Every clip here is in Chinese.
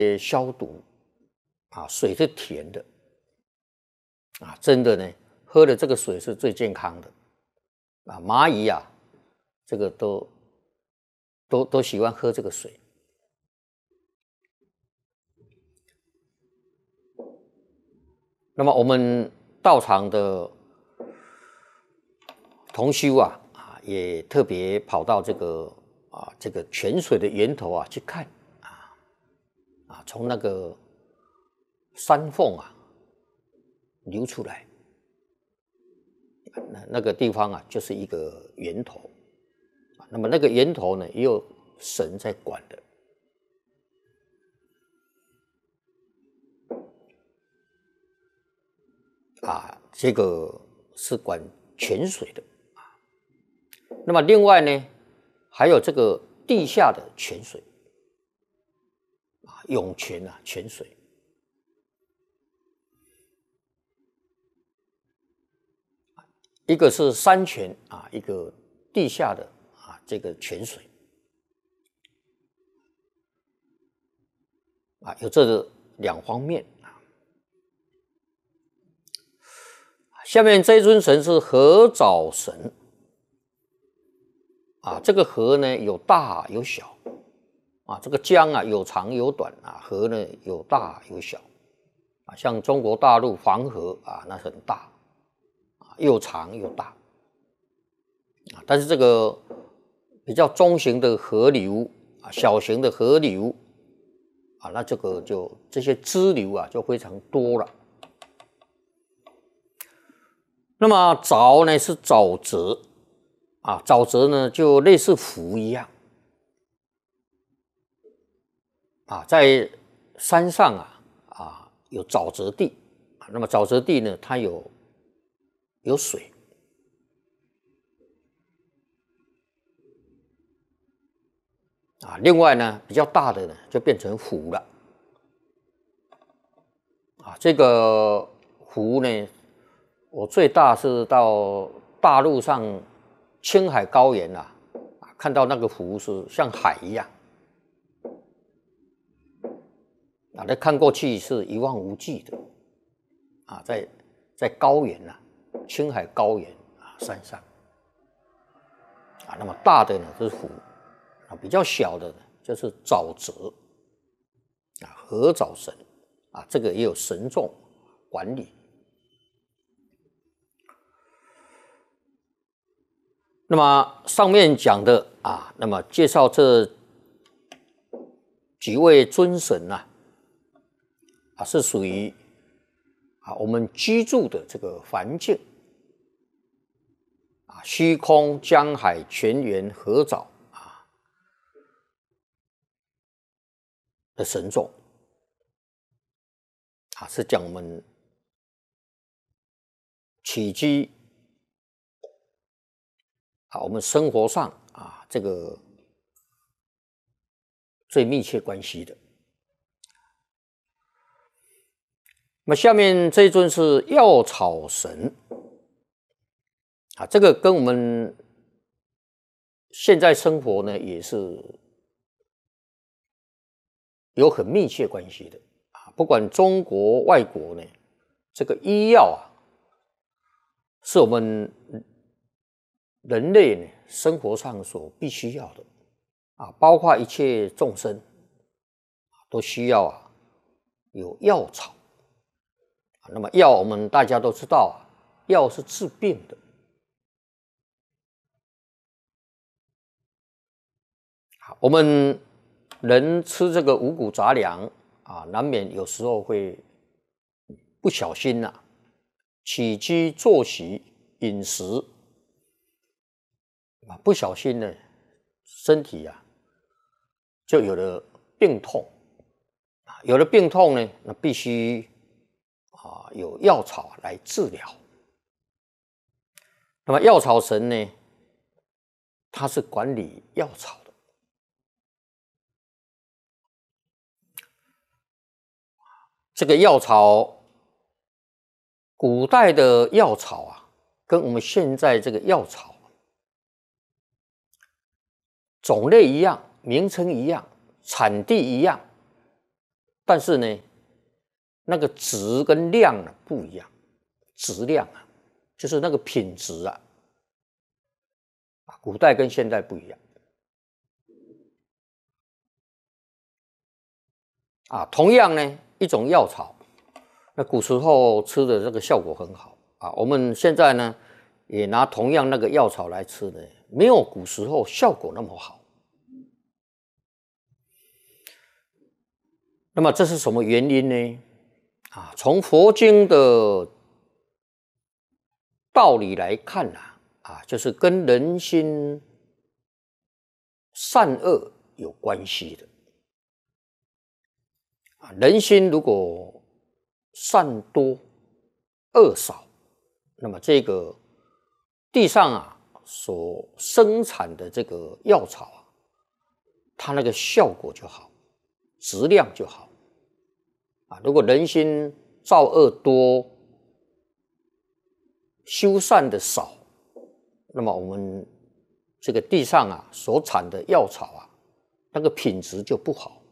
消毒啊，水是甜的啊，真的呢，喝的这个水是最健康的啊。蚂蚁啊，这个都喜欢喝这个水。那么我们道场的同修也特别跑到这个泉水的源头去看从那个山缝流出来，那个地方就是一个源头，那么那个源头呢也有神在管的。这个是管泉水的那么另外呢，还有这个地下的泉水涌泉泉水。一个是山泉一个地下的这个泉水有这两方面。下面这一尊神是河沼神这个河呢有大有小这个江有长有短河呢有大有小像中国大陆黄河那很大又长又大但是这个比较中型的河流小型的河流那这个就这些支流就非常多了。那么沼呢是沼泽沼泽呢就类似湖一样在山上有沼泽地那么沼泽地呢它有水另外呢比较大的呢就变成湖了这个湖呢我最大是到大陆上青海高原看到那个湖是像海一样那看过去是一望无际的在高原青海高原山上那么大的呢就是湖比较小的呢就是沼泽河沼神这个也有神众管理。那么上面讲的那么介绍这几位尊神是属于我们居住的这个环境虚空、江海、泉源、河沼的神众是讲我们起居我们生活上这个最密切关系的。那么下面这一尊是药草神这个跟我们现在生活呢也是有很密切关系的不管中国外国呢，这个医药是我们人类呢生活上所必须要的包括一切众生都需要有药草那么药我们大家都知道药是治病的我们人吃这个五谷杂粮难免有时候会不小心起居作息饮食不小心呢身体就有了病痛有了病痛呢那必须有药草来治疗。那么药草神呢他是管理药草的这个药草古代的药草跟我们现在这个药草种类一样名称一样产地一样但是呢，那个质跟量呢不一样，质量啊，就是那个品质啊，古代跟现代不一样。同样呢，一种药草，那古时候吃的这个效果很好啊。我们现在呢，也拿同样那个药草来吃呢，没有古时候效果那么好。那么这是什么原因呢？从佛经的道理来看就是跟人心善恶有关系的。人心如果善多恶少，那么这个地上所生产的这个药草它那个效果就好，质量就好。如果人心造恶多，修善的少，那么我们这个地上所产的药草那个品质就不好。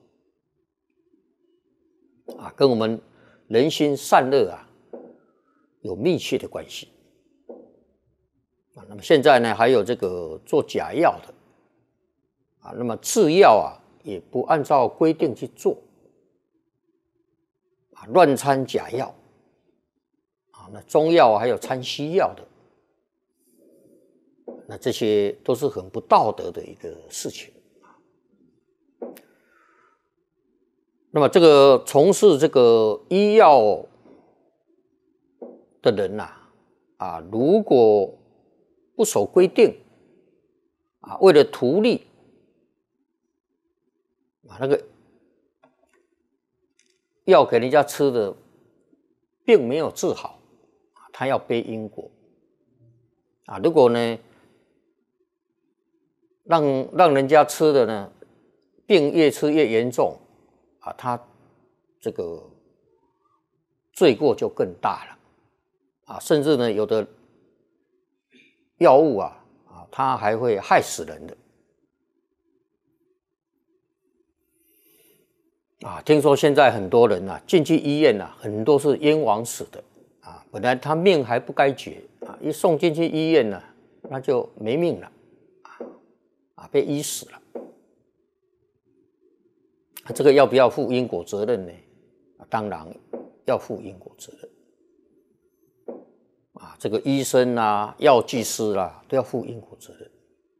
跟我们人心善恶有密切的关系。那么现在呢，还有这个做假药的那么制药也不按照规定去做乱掺假药那中药还有掺西药的，那这些都是很不道德的一个事情。那么这个从事这个医药的人如果不守规定为了图利那个药给人家吃的并没有治好，他要背因果如果呢让人家吃的呢病越吃越严重他这个罪过就更大了甚至呢有的药物它还会害死人的听说现在很多人进去医院很多是冤枉死的本来他命还不该绝一送进去医院那就没命了被医死了。这个要不要负因果责任呢？当然要负因果责任这个医生药剂师都要负因果责任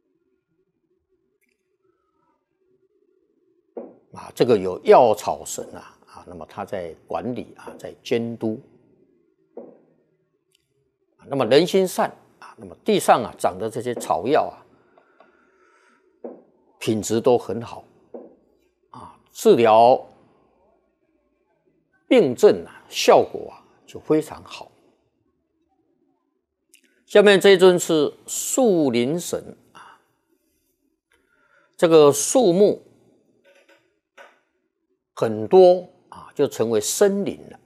这个有药草神那么他在管理在监督那么人心善那么地上长的这些草药品质都很好治疗病症效果就非常好。下面这一尊是树林神这个树木很多就成为森林了。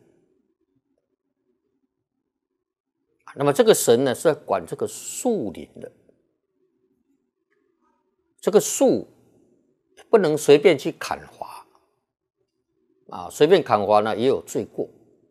那么这个神呢是在管这个树林的，这个树不能随便去砍伐随便砍伐呢也有罪过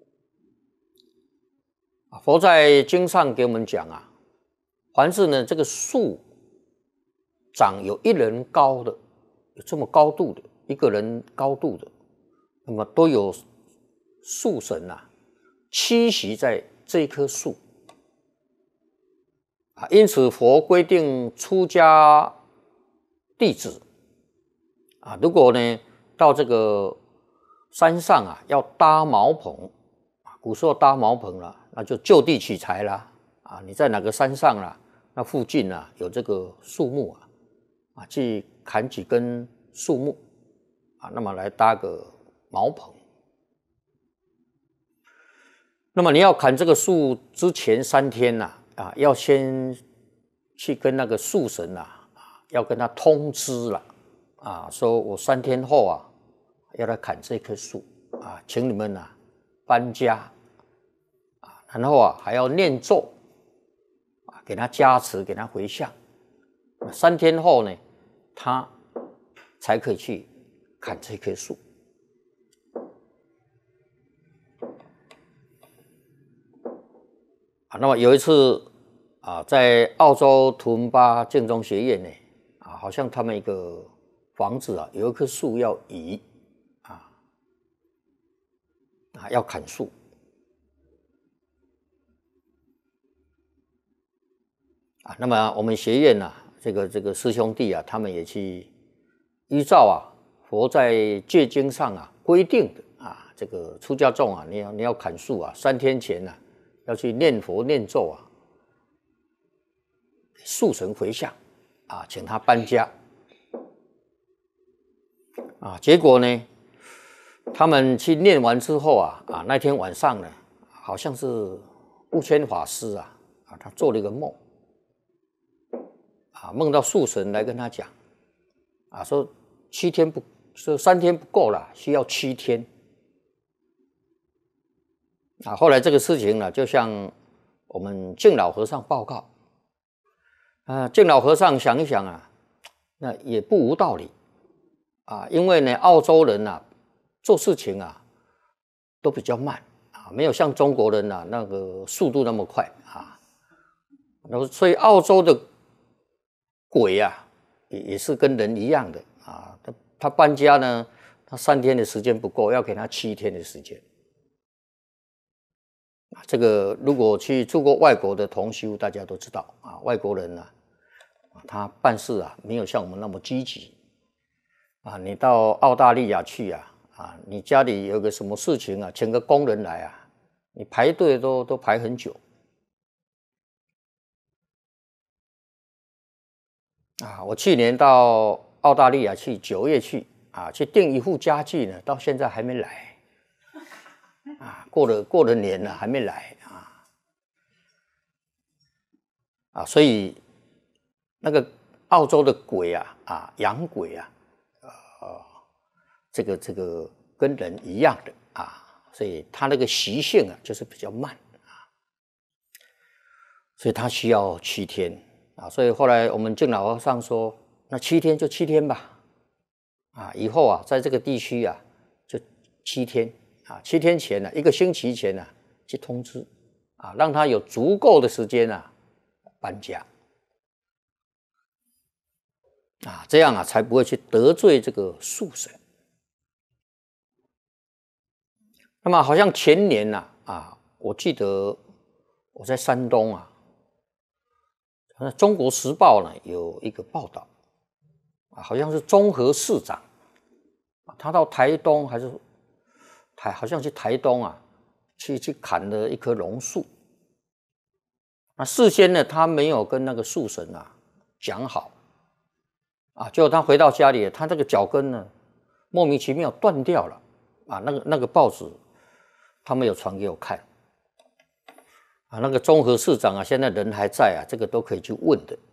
佛在经上给我们讲凡是呢这个树长有一人高的，有这么高度的一个人高度的，那么都有树神栖息在这一棵树因此佛规定出家弟子如果呢到这个山上要搭茅棚古时候搭茅棚那就就地取材啦你在哪个山上那附近有这个树木去砍几根树木那么来搭个茅棚。那么你要砍这个树之前3天要先去跟那个树神要跟他通知了说我3天后要来砍这棵树请你们搬家然后还要念咒给他加持，给他回向。3天后呢，他才可以去砍这棵树那么有一次在澳洲图文巴建中学院呢，好像他们一个房子有一棵树要移要砍树。那么我们学院这个师兄弟他们也去依照佛在戒经上规定的这个出家众你要砍树3天前要去念佛念咒树神回向请他搬家结果呢，他们去念完之后那天晚上呢，好像是悟谦法师他做了一个梦梦到树神来跟他讲说说3天不够了，需要7天后来这个事情呢，就向我们净老和尚报告净老和尚想一想那也不无道理因为呢，澳洲人做事情都比较慢没有像中国人那个速度那么快所以澳洲的鬼也是跟人一样的他搬家呢，他3天的时间不够，要给他7天的时间这个如果去住过外国的同修，大家都知道外国人他办事没有像我们那么积极你到澳大利亚去你家里有个什么事情请个工人来你排队都排很久我去年到澳大利亚去9月去去订一户家具呢，到现在还没来过了年了还没来所以那个澳洲的鬼洋鬼这个跟人一样的所以他那个习性就是比较慢所以他需要7天所以后来我们净老和尚说，那7天就7天吧以后在这个地区就7天7天前1个星期前去通知让他有足够的时间搬家这样才不会去得罪这个树神。那么好像前年我记得我在山东中国时报呢有一个报道好像是中和市长他到台东还是好像去台东去砍了一棵榕树事先呢他没有跟那个树神讲好结果他回到家里，他这个脚跟呢莫名其妙断掉了那个报纸他没有传给我看那个中和市长现在人还在这个都可以去问的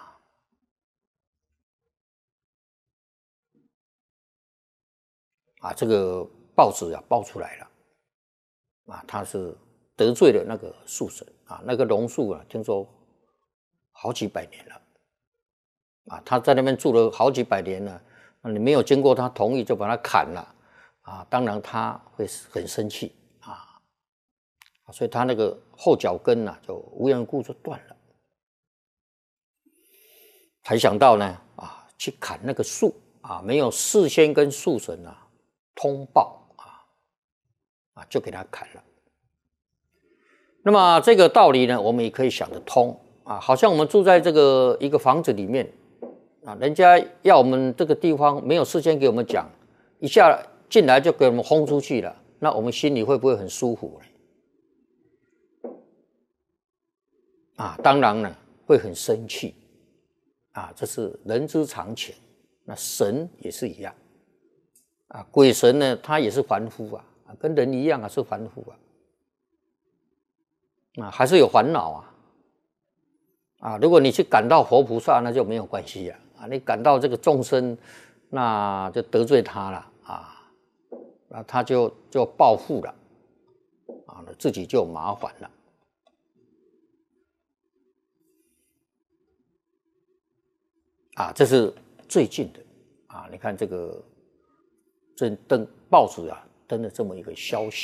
这个报纸爆出来了他是得罪了那个树神那个榕树听说好几百年了他在那边住了好几百年了你没有经过他同意就把他砍了当然他会很生气所以他那个后脚跟就无缘无故就断了才想到呢去砍那个树没有事先跟树神通报就给他砍了。那么这个道理呢我们也可以想得通好像我们住在这个一个房子里面人家要我们这个地方没有事先给我们讲，一下进来就给我们轰出去了，那我们心里会不会很舒服呢？当然呢会很生气这是人之常情。那神也是一样鬼神呢他也是凡夫跟人一样是凡夫还是有烦恼如果你去感到佛菩萨那就没有关系你感到这个众生那就得罪他了那他就报复了自己就麻烦了这是最近的你看这个登报纸登了这么一个消息。